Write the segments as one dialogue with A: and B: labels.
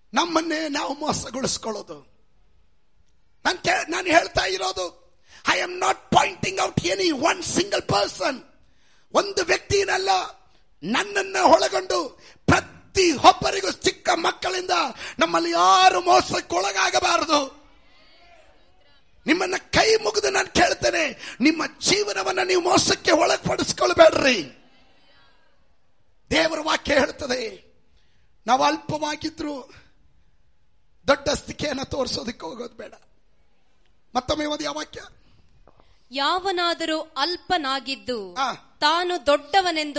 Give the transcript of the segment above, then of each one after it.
A: ನಮ್ಮನ್ನೇ ನಾವು ಮೋಸಗೊಳಿಸ್ಕೊಳ್ಳೋದು. ನಾನು ಹೇಳ್ತಾ ಇರೋದು, I am not pointing out any one single person. ಒಂದು ವ್ಯಕ್ತಿನಲ್ಲ, ನನ್ನನ್ನು ಒಳಗೊಂಡು ಪ್ರತಿ ಒಬ್ಬರಿಗೂ, ಚಿಕ್ಕ ಮಕ್ಕಳಿಂದ ನಮ್ಮಲ್ಲಿ ಯಾರು ಮೋಸಕ್ಕೊಳಗಾಗಬಾರದು. ನಿಮ್ಮನ್ನ ಕೈ ಮುಗಿದು ನಾನು ಕೇಳ್ತೇನೆ, ನಿಮ್ಮ ಜೀವನವನ್ನ ನೀವು ಮೋಸಕ್ಕೆ ಒಳಪಡಿಸ್ಕೊಳ್ಬೇಡ್ರಿ. ದೇವರ ವಾಕ್ಯ ಹೇಳ್ತದೆ, ನಾವು ಅಲ್ಪವಾಗಿದ್ರು ದೊಡ್ಡ ಸ್ಥಿತಿಯನ್ನು ತೋರಿಸೋದಕ್ಕೆ ಹೋಗೋದು ಬೇಡ. ಮತ್ತೊಮ್ಮೆ ಓದಿ ಆ ವಾಕ್ಯ.
B: ಯಾವನಾದರೂ ಅಲ್ಪನಾಗಿದ್ದು ತಾನು ದೊಡ್ಡವನೆಂದು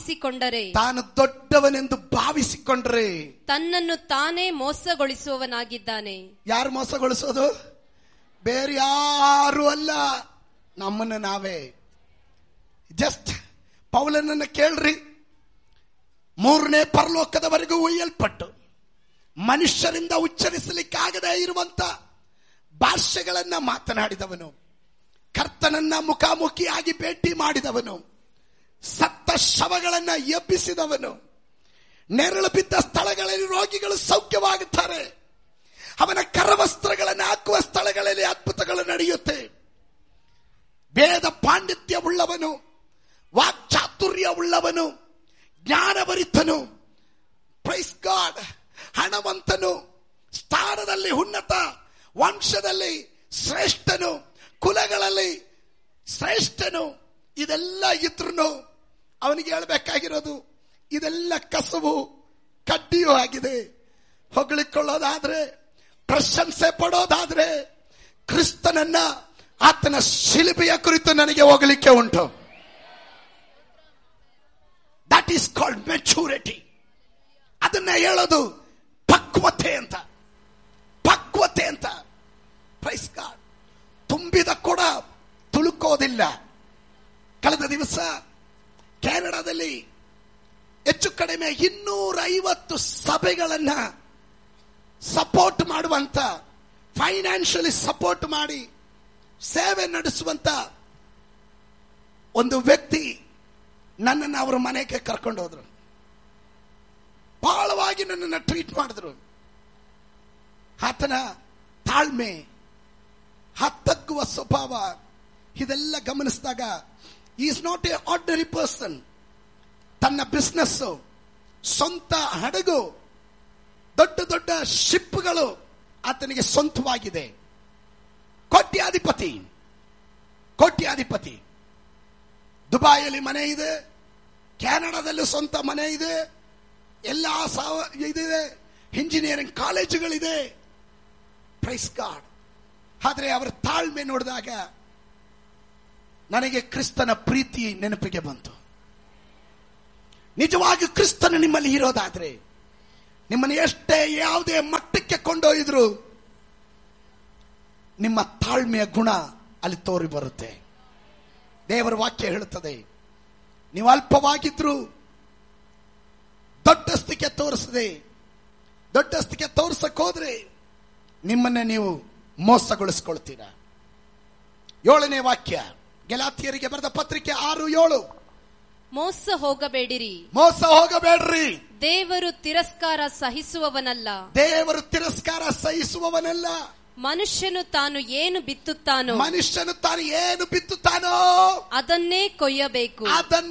B: ಭಾವಿಸಿಕೊಂಡರೆ ತನ್ನನ್ನು ತಾನೇ ಮೋಸಗೊಳಿಸುವವನಾಗಿದ್ದಾನೆ.
A: ಯಾರು ಮೋಸಗೊಳಿಸೋದು? ಬೇರೆ ಯಾರು ಅಲ್ಲ, ನಮ್ಮನ್ನು ನಾವೇ. ಜಸ್ಟ್ ಪೌಲನನ್ನ ಕೇಳ್ರಿ, 3ನೇ ಪರಲೋಕದವರೆಗೂ ಒಯ್ಯಲ್ಪಟ್ಟು ಮನುಷ್ಯರಿಂದ ಉಚ್ಚರಿಸಲಿಕ್ಕಾಗದೇ ಇರುವಂತ ಭಾಷೆಗಳನ್ನ ಮಾತನಾಡಿದವನು, ಕರ್ತನನ್ನ ಮುಖಾಮುಖಿಯಾಗಿ ಭೇಟಿ ಮಾಡಿದವನು, ಸತ್ತ ಶವಗಳನ್ನ ಎಬ್ಬಿಸಿದವನು, ನೆರಳು ಬಿದ್ದ ಸ್ಥಳಗಳಲ್ಲಿ ರೋಗಿಗಳು ಸೌಖ್ಯವಾಗುತ್ತಾರೆ, ಅವನ ಕರವಸ್ತ್ರಗಳನ್ನು ಹಾಕುವ ಸ್ಥಳಗಳಲ್ಲಿ ಅದ್ಭುತಗಳು ನಡೆಯುತ್ತೆ. ವೇದ ಪಾಂಡಿತ್ಯ ಉಳ್ಳವನು, ವಾಕ್ಚಾತುರ್ಯ ಉಳ್ಳವನು, ಜ್ಞಾನಭರಿತನು, ಪ್ರೈಸ್ ಗಾಡ್, ಹಣವಂತನು, ಸ್ಥಾನದಲ್ಲಿ ಉನ್ನತ, ವಂಶದಲ್ಲಿ ಶ್ರೇಷ್ಠನು, ಕುಲಗಳಲ್ಲಿ ಶ್ರೇಷ್ಠನು, ಇದೆಲ್ಲ ಇದ್ರೂ ಅವನಿಗೆ ಹೇಳಬೇಕಾಗಿರೋದು ಇದೆಲ್ಲ ಕಸವು ಕಡ್ಡಿಯೂ ಆಗಿದೆ. ಹೊಗಳಿಕೊಳ್ಳೋದಾದ್ರೆ, ಪ್ರಶಂಸೆ ಪಡೋದಾದ್ರೆ, ಕ್ರಿಸ್ತನನ್ನ ಆತನ ಶಿಲುಬೆಯ ಕುರಿತು ನನಗೆ ಹೋಗಲಿಕ್ಕೆ ಉಂಟು. That is called maturity. ಅದನ್ನ ಹೇಳೋದು ಪಕ್ವತೆ ಅಂತ. Praise God. ತುಂಬಿದ ಕೊಡ ತುಳುಕೋದಿಲ್ಲ. ಕಳೆದ ದಿವಸ ಕೆನಡಾದಲ್ಲಿ ಹೆಚ್ಚು ಕಡಿಮೆ 250 ಸಭೆಗಳನ್ನ ಸಪೋರ್ಟ್ ಮಾಡುವಂತ, ಫೈನಾನ್ಷಿಯಲಿ ಸಪೋರ್ಟ್ ಮಾಡಿ ಸೇವೆ ನಡೆಸುವಂತ ಒಂದು ವ್ಯಕ್ತಿ ನನ್ನನ್ನು ಅವರ ಮನೆಗೆ ಕರ್ಕೊಂಡು ಹೋದ್ರು. ಬಹಳವಾಗಿ ನನ್ನನ್ನು ಟ್ರೀಟ್ ಮಾಡಿದ್ರು. ಆತನ ತಾಳ್ಮೆ, ತಗ್ಗುವ ಸ್ವಭಾವ, ಇದೆಲ್ಲ ಗಮನಿಸಿದಾಗ is not A ordinary person. ತನ್ನ ಬಿಸ್ನೆಸ್, ಸ್ವಂತ ಹಡಗು, ದೊಡ್ಡ ದೊಡ್ಡ ಶಿಪ್ಗಳು ಆತನಿಗೆ ಸ್ವಂತವಾಗಿದೆ. ಕೋಟ್ಯಾಧಿಪತಿ. ದುಬಾಯಲ್ಲಿ ಮನೆ ಇದೆ, ಕೆನಡಾದಲ್ಲೂ ಸ್ವಂತ ಮನೆ ಇದೆ, ಎಲ್ಲ ಇದಿದೆ, ಇಂಜಿನಿಯರಿಂಗ್ ಕಾಲೇಜುಗಳಿದೆ. Praise God. ಆದ್ರೆ ಅವರ ತಾಳ್ಮೆ ನೋಡಿದಾಗ ನನಗೆ ಕ್ರಿಸ್ತನ ಪ್ರೀತಿ ನೆನಪಿಗೆ ಬಂತು. ನಿಜವಾಗಿ ಕ್ರಿಸ್ತನ ನಿಮ್ಮಲ್ಲಿ ಇರೋದಾದ್ರೆ, ನಿಮ್ಮನ್ನು ಎಷ್ಟೇ ಯಾವುದೇ ಮಟ್ಟಕ್ಕೆ ಕೊಂಡೊಯ್ದ್ರು, ನಿಮ್ಮ ತಾಳ್ಮೆಯ ಗುಣ ಅಲ್ಲಿ ತೋರಿ ಬರುತ್ತೆ. ದೇವರ ವಾಕ್ಯ ಹೇಳುತ್ತದೆ, ನೀವು ಅಲ್ಪವಾಗಿದ್ರು ದೊಡ್ಡಸ್ತಿಕೆ ತೋರಿಸಕ್ಕೆ ಹೋದ್ರೆ ನಿಮ್ಮನ್ನೇ ನೀವು ಮೋಸಗೊಳಿಸ್ಕೊಳ್ತೀರಾ. 7ನೇ ವಾಕ್ಯ, ಗೆಲಾತಿಯರಿಗೆ ಬರೆದ ಪತ್ರಿಕೆ 6:7.
B: ಮೋಸ ಹೋಗಬೇಡಿರಿ.
A: ದೇವರು ತಿರಸ್ಕಾರ ಸಹಿಸುವವನಲ್ಲ.
B: ಮನುಷ್ಯನು ತಾನು ಏನು ಬಿತ್ತುತ್ತಾನೋ ಅದನ್ನೇ ಕೊಯ್ಯಬೇಕು.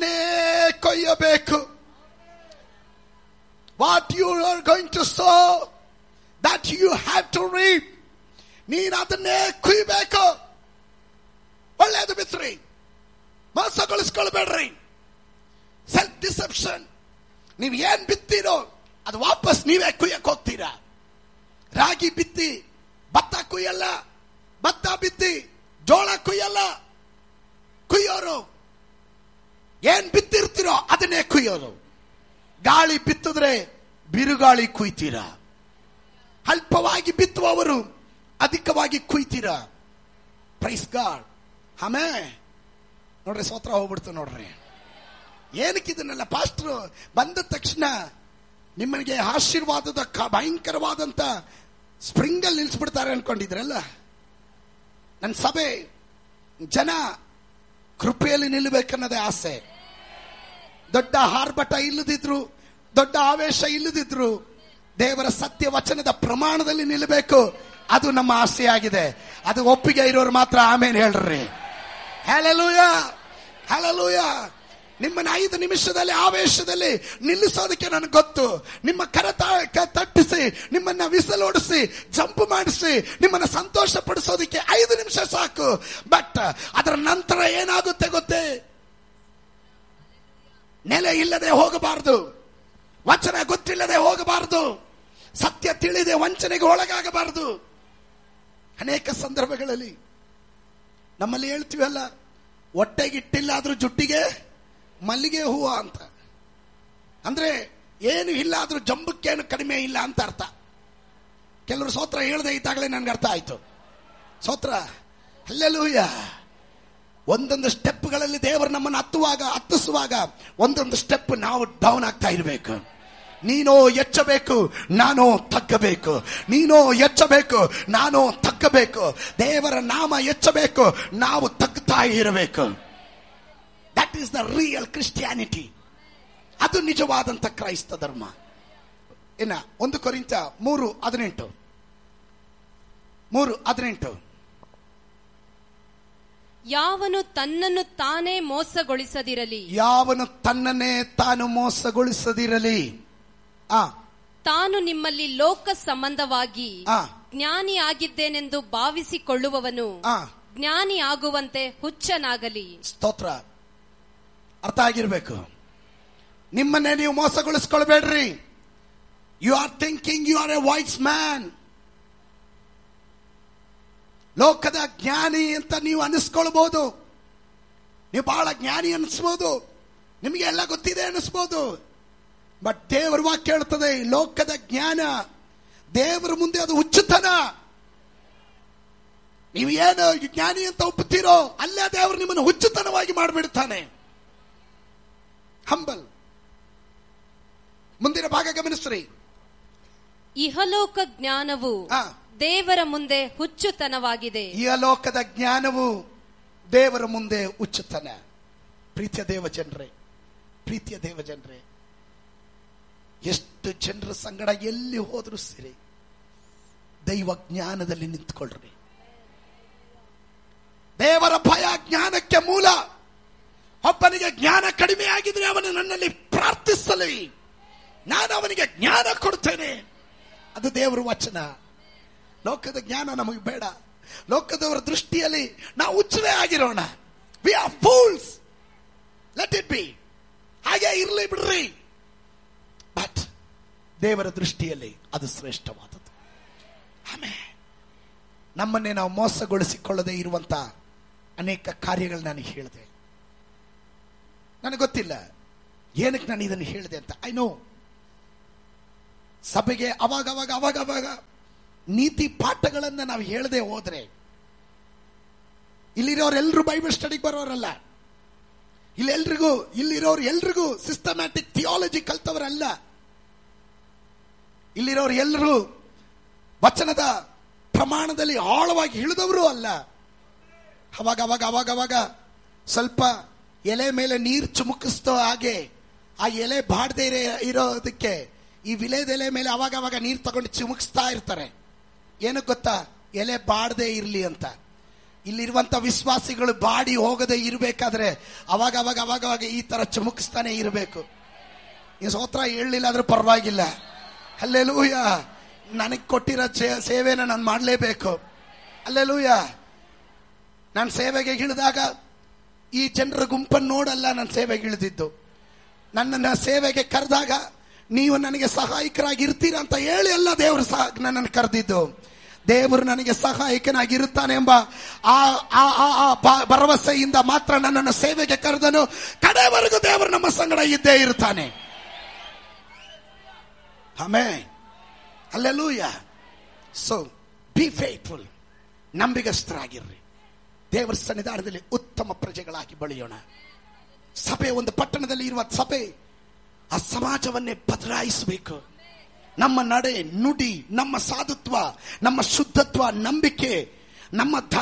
A: What you are going to sow, that you have to reap. ನೀನು ಅದನ್ನೇ ಕುಯ್ಬೇಕು. ಒಳ್ಳೆಯದು ಬಿತ್ರಿ, ಮೋಸಗೊಳಿಸ್ಕೊಳ್ಬೇಡ್ರಿ. Self deception. ನೀವು ಏನ್ ಬಿತ್ತೀರೋ ಅದು ವಾಪಸ್ ನೀವೇ ಕುಯ್ಯಕ್ ಹೋಗ್ತೀರಾ. ರಾಗಿ ಬಿತ್ತಿ ಭತ್ತ ಕುಯ್ಯಲ್ಲ, ಭತ್ತ ಬಿತ್ತಿ ಜೋಳ ಕುಯ್ಯಲ್ಲ. ಕುಯ್ಯೋರು ಏನ್ ಬಿತ್ತಿರ್ತೀರೋ ಅದನ್ನೇ ಕುಯ್ಯೋರು. ಗಾಳಿ ಬಿತ್ತಿದ್ರೆ ಬಿರುಗಾಳಿ ಕುಯ್ತೀರಾ. ಅಲ್ಪವಾಗಿ ಬಿತ್ತುವವರು ಅಧಿಕವಾಗಿ ಕುಯ್ತೀರಾ. Praise God. ನೋಡ್ರಿ, ಸ್ತೋತ್ರ ಹೋಗ್ಬಿಡ್ತು ನೋಡ್ರಿ. ಏನಕ್ಕಿದನ್ನೆಲ್ಲ ಪಾಸ್ಟರ್ ಬಂದ ತಕ್ಷಣ ನಿಮ್ಮನಿಗೆ ಆಶೀರ್ವಾದದ ಭಯಂಕರವಾದಂತ ಸ್ಪ್ರಿಂಗಲ್ಲಿ ನಿಲ್ಲಿಸ್ಬಿಡ್ತಾರೆ ಅನ್ಕೊಂಡಿದ್ರಲ್ಲ. ನನ್ನ ಸಭೆ ಜನ ಕೃಪೆಯಲ್ಲಿ ನಿಲ್ಲಬೇಕನ್ನೋದೇ ಆಸೆ. ದೊಡ್ಡ ಆರ್ಭಟ ಇಲ್ಲದಿದ್ರು, ದೊಡ್ಡ ಆವೇಶ ಇಲ್ಲದಿದ್ರು, ದೇವರ ಸತ್ಯ ವಚನದ ಪ್ರಮಾಣದಲ್ಲಿ ನಿಲ್ಲಬೇಕು. ಅದು ನಮ್ಮ ಆಸೆಯಾಗಿದೆ. ಅದು ಒಪ್ಪಿಗೆ ಇರೋರು ಮಾತ್ರ ಆಮೇಲೆ ಹೇಳ್ರಿ. Hallelujah, hallelujah. ನಿಮ್ಮನ್ನ 5 ನಿಮಿಷದಲ್ಲಿ ಆವೇಶದಲ್ಲಿ ನಿಲ್ಲಿಸೋದಕ್ಕೆ ನನಗೆ ಗೊತ್ತು. ನಿಮ್ಮ ತಟ್ಟಿಸಿ, ನಿಮ್ಮನ್ನ ವಿಸಲೋಡಿಸಿ, ಜಂಪ್ ಮಾಡಿಸಿ, ನಿಮ್ಮನ್ನ ಸಂತೋಷ ಪಡಿಸೋದಕ್ಕೆ 5 ನಿಮಿಷ ಸಾಕು. ಬಟ್ ಅದರ ನಂತರ ಏನಾಗುತ್ತೆ ಗೊತ್ತೇ? ನೆಲೆ ಇಲ್ಲದೆ ಹೋಗಬಾರದು, ವಚನ ಗೊತ್ತಿಲ್ಲದೆ ಹೋಗಬಾರದು, ಸತ್ಯ ತಿಳಿದೆ ವಂಚನೆಗೆ ಒಳಗಾಗಬಾರದು. ಅನೇಕ ಸಂದರ್ಭಗಳಲ್ಲಿ ನಮ್ಮಲ್ಲಿ ಹೇಳ್ತೀವಲ್ಲ, ಹೊಟ್ಟೆಗಿಟ್ಟಿಲ್ಲ ಆದ್ರೂ ಜುಟ್ಟಿಗೆ ಮಲ್ಲಿಗೆ ಹೂವು ಅಂತ. ಅಂದ್ರೆ ಏನು ಇಲ್ಲ ಆದ್ರೂ ಜಂಬಕ್ಕೇನು ಕಡಿಮೆ ಇಲ್ಲ ಅಂತ ಅರ್ಥ. ಕೆಲವರು ಸ್ತೋತ್ರ ಹೇಳದೆ ಇದ್ದಾಗಲೇ ನನ್ಗೆ ಅರ್ಥ ಆಯ್ತು. ಸ್ತೋತ್ರ, ಹಲ್ಲೆಲೂಯಾ. ಒಂದೊಂದು ಸ್ಟೆಪ್ಗಳಲ್ಲಿ ದೇವರು ನಮ್ಮನ್ನು ಹತ್ತಿಸುವಾಗ ಒಂದೊಂದು ಸ್ಟೆಪ್ ನಾವು ಡೌನ್ ಆಗ್ತಾ ಇರಬೇಕು. ನೀನೋ ಎಚ್ಚಬೇಕು, ನಾನು ತಗ್ಗಬೇಕು. ನೀನೋ ಎಚ್ಚಬೇಕು, ನಾನು ತಗ್ಗಬೇಕು. ದೇವರ ನಾಮ ಎಚ್ಚಬೇಕು, ನಾವು ತಗ್ತಾ ಇರಬೇಕು. That is the real Christianity. ಅದು ನಿಜವಾದಂತ ಕ್ರೈಸ್ತ ಧರ್ಮ. ಇನ್ನ 1 ಕೊರಿಂಥ 3:18.
B: ಯಾವನು ತನ್ನನ್ನು ತಾನೇ ಮೋಸಗೊಳಿಸದಿರಲಿ.
A: ಯಾವನು ತನ್ನನ್ನೇ ತಾನು ಮೋಸಗೊಳಿಸದಿರಲಿ.
B: ತಾನು ನಿಮ್ಮಲ್ಲಿ ಲೋಕ ಸಂಬಂಧವಾಗಿ ಜ್ಞಾನಿ ಆಗಿದ್ದೇನೆಂದು ಭಾವಿಸಿಕೊಳ್ಳುವವನು ಜ್ಞಾನಿ ಆಗುವಂತೆ ಹುಚ್ಚನಾಗಲಿ.
A: ಸ್ತೋತ್ರ. ಅರ್ಥ ಆಗಿರ್ಬೇಕು. ನಿಮ್ಮನ್ನೇ ನೀವು ಮೋಸಗೊಳಿಸ್ಕೊಳ್ಬೇಡ್ರಿ. You are thinking you are A voice man. ಲೋಕದ ಜ್ಞಾನಿ ಅಂತ ನೀವು ಅನಿಸ್ಕೊಳ್ಬಹುದು. ನೀವು ಬಹಳ ಜ್ಞಾನಿ ಅನಿಸ್ಬೋದು, ನಿಮಗೆ ಎಲ್ಲ ಗೊತ್ತಿದೆ ಅನಿಸ್ಬೋದು. ಬಟ್ ದೇವರ ವಾಕ್ಯ ಹೇಳ್ತದೆ, ಲೋಕದ ಜ್ಞಾನ ದೇವರ ಮುಂದೆ ಅದು ಹುಚ್ಚುತನ. ನೀವು ಏನು ಜ್ಞಾನಿ ಅಂತ ಒಪ್ಪುತ್ತೀರೋ ಅಲ್ಲೇ ದೇವರು ನಿಮ್ಮನ್ನು ಹುಚ್ಚುತನವಾಗಿ ಮಾಡಿಬಿಡ್ತಾನೆ. ಹಂಬಲ್. ಮುಂದಿನ ಭಾಗ ಗಮನಿಸ್ರಿ.
B: ಇಹಲೋಕ ಜ್ಞಾನವು ದೇವರ ಮುಂದೆ ಹುಚ್ಚುತನವಾಗಿದೆ.
A: ಇಹಲೋಕದ ಜ್ಞಾನವು ದೇವರ ಮುಂದೆ ಹುಚ್ಚುತನ. ಪ್ರೀತಿಯ ದೇವ ಜನರೇ, ಎಷ್ಟು ಜನರ ಸಂಗಡ ಎಲ್ಲಿ ಹೋದ್ರು ಸರಿ, ದೈವ ಜ್ಞಾನದಲ್ಲಿ ನಿಂತ್ಕೊಳ್ರಿ. ದೇವರ ಭಯ ಜ್ಞಾನಕ್ಕೆ ಮೂಲ. ಒಬ್ಬನಿಗೆ ಜ್ಞಾನ ಕಡಿಮೆ ಆಗಿದ್ರೆ ಅವನು ನನ್ನಲ್ಲಿ ಪ್ರಾರ್ಥಿಸಲಿ, ನಾನು ಅವನಿಗೆ ಜ್ಞಾನ ಕೊಡ್ತೇನೆ. ಅದು ದೇವರ ವಚನ. ಲೋಕದ ಜ್ಞಾನ ನಮಗೆ ಬೇಡ. ಲೋಕದವರ ದೃಷ್ಟಿಯಲ್ಲಿ ನಾವು ಹುಚ್ಚರೇ ಆಗಿರೋಣ. We are fools. Let it be. ಹಾಗೆ ಇರಲಿ ಬಿಡ್ರಿ. ಬಟ್ ದೇವರ ದೃಷ್ಟಿಯಲ್ಲಿ ಅದು ಶ್ರೇಷ್ಠವಾದದ್ದು. ಆಮೇಲೆ ನಮ್ಮನ್ನೇ ನಾವು ಮೋಸಗೊಳಿಸಿಕೊಳ್ಳದೆ ಇರುವಂತ ಅನೇಕ ಕಾರ್ಯಗಳು ನಾನು ಹೇಳಿದೆ. ನನಗೆ ಗೊತ್ತಿಲ್ಲ ಏನಕ್ಕೆ ನಾನು ಇದನ್ನು ಹೇಳಿದೆ ಅಂತ. ಐ ನೋ ಸಭೆಗೆ ಅವಾಗ ನೀತಿ ಪಾಠಗಳನ್ನ ನಾವು ಹೇಳದೆ ಹೋದ್ರೆ, ಇಲ್ಲಿರೋರೆಲ್ಲರೂ ಬೈಬಲ್ ಸ್ಟಡಿಗೆ ಬರೋರಲ್ಲ. ಇಲ್ಲಿರೋರು ಎಲ್ರಿಗೂ ಸಿಸ್ಟಮ್ಯಾಟಿಕ್ ಥಿಯಾಲಜಿ ಕಲ್ತವರಲ್ಲ. ಇಲ್ಲಿರೋರು ಎಲ್ಲರೂ ವಚನದ ಪ್ರಮಾಣದಲ್ಲಿ ಆಳವಾಗಿ ಇಳಿದವರು ಅಲ್ಲ. ಅವಾಗ ಸ್ವಲ್ಪ ಎಲೆ ಮೇಲೆ ನೀರು ಚುಮುಕಿಸ್ತೋ ಹಾಗೆ ಆ ಎಲೆ ಬಾಡದೆ ಇರೋದಕ್ಕೆ ಈ ವಿಲೇದೆಲೆ ಮೇಲೆ ಅವಾಗ ನೀರು ತಗೊಂಡು ಚಿಮುಕಿಸ್ತಾ ಇರ್ತಾರೆ. ಏನಕ್ಕೆ ಗೊತ್ತಾ? ಎಲೆ ಬಾಡದೆ ಇರ್ಲಿ ಅಂತ. ಇಲ್ಲಿರುವಂತ ವಿಶ್ವಾಸಿಗಳು ಬಾಡಿ ಹೋಗದೆ ಇರಬೇಕಾದ್ರೆ ಅವಾಗ ಈ ತರ ಚುಮುಕಿಸ್ತಾನೆ ಇರಬೇಕು. ಈ ಸ್ತೋತ್ರ ಹೇಳಲಿಲ್ಲ ಆದ್ರೂ ಪರವಾಗಿಲ್ಲ. ಹಲ್ಲೆಲೂಯಾ. ನನಗೆ ಕೊಟ್ಟಿರೋ ಸೇವೆನ ನಾನು ಮಾಡಲೇಬೇಕು. ಹಲ್ಲೆಲೂಯಾ. ನಾನು ಸೇವೆಗೆ ಇಳಿದಾಗ ಈ ಜನರ ಗುಂಪನ್ನು ನೋಡಲ್ಲ ನಾನು ಸೇವೆಗೆ ಇಳಿದಿದ್ದು. ನನ್ನನ್ನು ಸೇವೆಗೆ ಕರೆದಾಗ ನೀವು ನನಗೆ ಸಹಾಯಕರಾಗಿ ಇರ್ತೀರಾ ಅಂತ ಹೇಳಿ ಅಲ್ಲ ದೇವರು ನನ್ನನ್ನು ಕರೆದಿದ್ದು. ದೇವರು ನನಗೆ ಸಹಾಯಕನಾಗಿರುತ್ತಾನೆ ಎಂಬ ಆ ಭರವಸೆಯಿಂದ ಮಾತ್ರ ನನ್ನನ್ನು ಸೇವೆಗೆ ಕರೆದನು. ಕಡೆವರೆಗೂ ದೇವರು ನಮ್ಮ ಸಂಗಡ ಇದ್ದೇ ಇರ್ತಾನೆ. Amen. Hallelujah. So B faithful. ನಂಬಿಗಸ್ತರಾಗಿರ್ರಿ. ದೇವರ ಸನ್ನಿಧಾನದಲ್ಲಿ ಉತ್ತಮ ಪ್ರಜೆಗಳಾಗಿ ಬೆಳೆಯೋಣ. ಸಭೆ, ಒಂದು ಪಟ್ಟಣದಲ್ಲಿ ಇರುವ ಸಭೆ ಆ ಸಮಾಜವನ್ನೇ ಬದಲಾಯಿಸಬೇಕು. ನಮ್ಮ ನಡೆ ನುಡಿ, ನಮ್ಮ ಸಾಧುತ್ವ, ನಮ್ಮ ಶುದ್ಧತ್ವ, ನಂಬಿಕೆ, ನಮ್ಮ